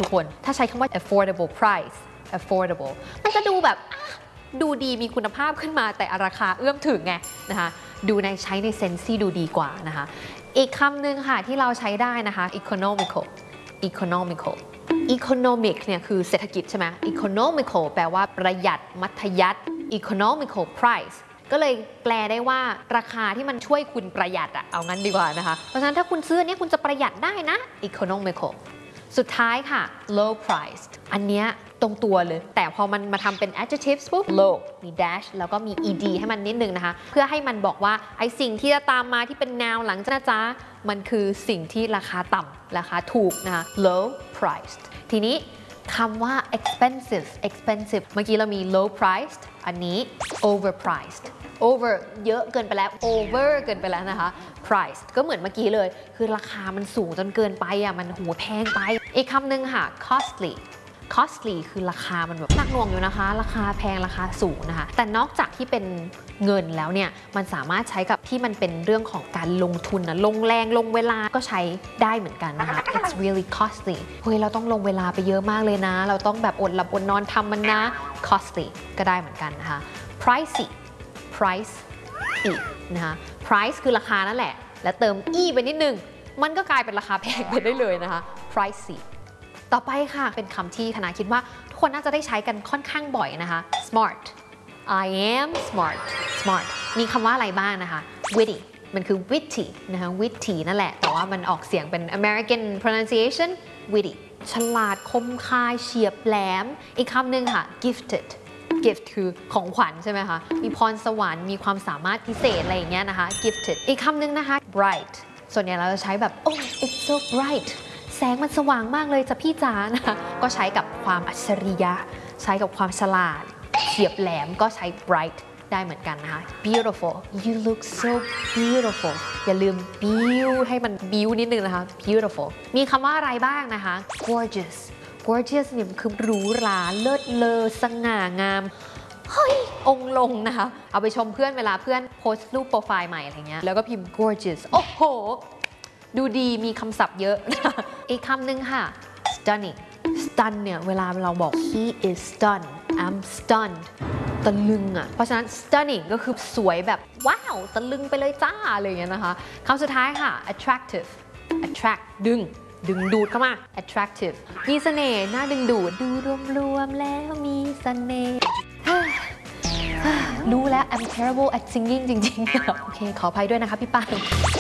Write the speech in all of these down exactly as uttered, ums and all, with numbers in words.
ทุกคนถ้าใช้คำว่า affordable price affordable มันจะดูแบบดูดีมีคุณภาพขึ้นมาแต่ราคาเอื้อมถึงไงนะคะดูในใช้ในเซนส์ที่ดูดีกว่านะคะอีกคำหนึ่งค่ะที่เราใช้ได้นะคะ economical economical economic เนี่ยคือเศรษฐกิจใช่ไหม economical แปลว่าประหยัดมัธยัสถ์ economical price ก็เลยแปลได้ว่าราคาที่มันช่วยคุณประหยัดอะเอางั้นดีกว่านะคะเพราะฉะนั้นถ้าคุณซื้ออันนี้คุณจะประหยัดได้นะ economical สุดท้ายค่ะ low priced อันเนี้ยตรงตัวเลยแต่พอมันมาทำเป็น adjectives ปุ๊บ low มี dash แล้วก็มี ed ให้มันนิดนึงนะคะเพื่อให้มันบอกว่าไอสิ่งที่จะตามมาที่เป็น noun หลังจากนะจ๊ะมันคือสิ่งที่ราคาต่ำราคาถูกนะคะ low priced ทีนี้คำว่า expensive expensive เมื่อกี้เรามี low priced อันนี้ overpriced over เยอะเกินไปแล้ว over เกินไปแล้วนะคะ price ก็เหมือนเมื่อกี้เลยคือราคามันสูงจนเกินไปอ่ะมันโหแพงไปอีกคำหนึ่งค่ะ costly costly คือราคามันแบบหนักหน่วงอยู่นะคะราคาแพงราคาสูงนะคะแต่นอกจากที่เป็นเงินแล้วเนี่ยมันสามารถใช้กับที่มันเป็นเรื่องของการลงทุนนะลงแรงลงเวลาก็ใช้ได้เหมือนกันนะคะ it's really costly เฮ้ยเราต้องลงเวลาไปเยอะมากเลยนะเราต้องแบบอดหลับอดนอนทำมันนะ costly ก็ได้เหมือนกันนะคะ pricey price อีกนะคะ price คือราคานั่นแหละแล้วเติม e ไปนิดนึงมันก็กลายเป็นราคาแพงไปได้เลยนะคะ pricey ต่อไปค่ะเป็นคำที่ธนาคิดว่าทุกคนน่าจะได้ใช้กันค่อนข้างบ่อยนะคะ smart I am smart smart มีคำว่าอะไรบ้างนะคะ witty มันคือ witty นะคะ witty นั่นแหละแต่ว่ามันออกเสียงเป็น American pronunciation witty ฉลาดคมคายเฉียบแหลมอีกคำหนึ่งค่ะ gifted gift คือของขวัญใช่ไหมคะมีพรสวรรค์มีความสามารถพิเศษอะไรอย่างเงี้ยนะคะ gifted อีกคำหนึ่งนะคะ bright ส่วนใหญ่เราจะใช้แบบ oh it's so bright แสงมันสว่างมากเลยจ้ะพี่จ๋านะคะก็ใช้กับความอัจฉริยะใช้กับความฉลาดเฉียบแหลมก็ใช้ bright ได้เหมือนกันนะคะ beautiful you look so beautiful อย่าลืม beaut ให้มัน beaut นิดนึงนะคะ beautiful มีคำว่าอะไรบ้างนะคะ gorgeous gorgeous เนี่ยคือหรูหราเลิศเลอสง่างามเฮ้ยองค์ลงนะคะเอาไปชมเพื่อนเวลาเพื่อนโพสต์รูปโปรไฟล์ใหม่อะไรเงี้ยแล้วก็พิมพ์ gorgeous โอ้โหดูดีมีคำศัพท์เยอะอีกคำหนึ่งค่ะ stunning stun เนี่ยเวลาเราบอก he is stunned I'm stunned ตะลึงอ่ะเพราะฉะนั้น stunning ก็คือสวยแบบว้าวตะลึงไปเลยจ้าอะไรอย่างเงี้ยนะคะคำสุดท้ายค่ะ attractive attract ดึงดึงดูดเข้ามา attractive มีเสน่ห์น่าดึงดูดดูรวมๆแล้วมีเสน่ห์รู้แล้ว I'm terrible at singing จริงๆโอเคขออภัยด้วยนะคะพี่ปาง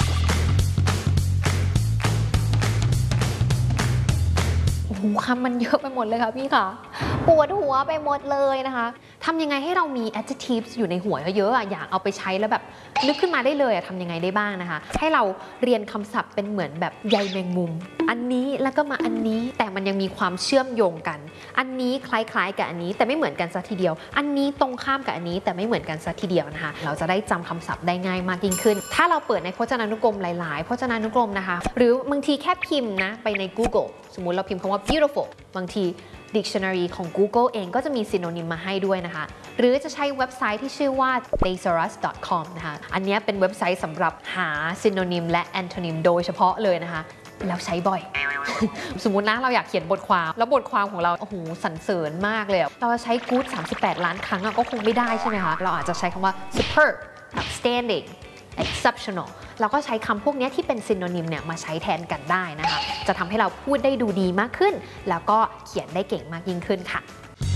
โอ้โหคำมันเยอะไปหมดเลยค่ะพี่ค่ะปวดหัวไปหมดเลยนะคะทำยังไงให้เรามี adjectives อยู่ในหัวเยอะๆอยากเอาไปใช้แล้วแบบนึกขึ้นมาได้เลยทำยังไงได้บ้างนะคะให้เราเรียนคำศัพท์เป็นเหมือนแบบใยแมงมุมอันนี้แล้วก็มาอันนี้แต่มันยังมีความเชื่อมโยงกันอันนี้คล้ายๆกับอันนี้แต่ไม่เหมือนกันซะทีเดียวอันนี้ตรงข้ามกับอันนี้แต่ไม่เหมือนกันซะทีเดียวนะคะเราจะได้จำคำศัพท์ได้ง่ายมากยิ่งขึ้นถ้าเราเปิดในพจนานุกรมหลายๆพจนานุกรมนะคะหรือบางทีแค่พิมพ์นะไปใน Google สมมุติเราพิมพ์คำว่า beautiful บางที dictionary ของ Google เองก็จะมี synonym มาให้ด้วยนะคะหรือจะใช้เว็บไซต์ที่ชื่อว่า thesaurus ดอท คอม นะคะอันนี้เป็นเว็บไซต์สำหรับหา synonym และ antonym โดยเฉพาะเลยนะคะแล้วใช้บ่อย สมมุตินะเราอยากเขียนบทความแล้วบทความของเราโอ้โหสรรเสริญมากเลยเราจะใช้ good สามสิบแปดล้านครั้งก็คงไม่ได้ใช่ไหมคะเราอาจจะใช้คำว่า superb outstanding exceptional เราก็ใช้คำพวกนี้ที่เป็น synonym เนี่ยมาใช้แทนกันได้นะคะจะทำให้เราพูดได้ดูดีมากขึ้นแล้วก็เขียนได้เก่งมากยิ่งขึ้นค่ะ